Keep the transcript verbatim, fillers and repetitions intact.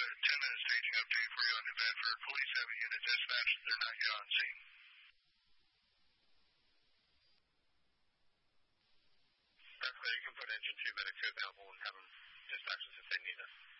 ten minute staging update for you on New Bedford. Police have a unit dispatched. They're not yet on scene. Perfectly, you can put engine two medics available and have them dispatch us if they need us.